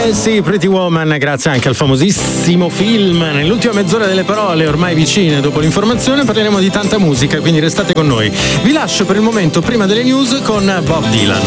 Sì, Pretty Woman, grazie anche al famosissimo film. Nell'ultima mezz'ora delle parole ormai vicine dopo l'informazione parleremo di tanta musica, quindi restate con noi. Vi lascio per il momento prima delle news con Bob Dylan.